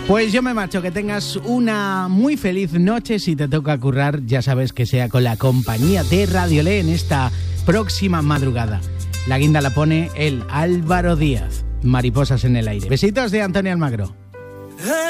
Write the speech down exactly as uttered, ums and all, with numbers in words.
Pues yo me marcho, que tengas una muy feliz noche. Si te toca currar, ya sabes que sea con la compañía de Radiolé en esta próxima madrugada. La guinda la pone el Álvaro Díaz. Mariposas en el aire. Besitos de Antonio Almagro.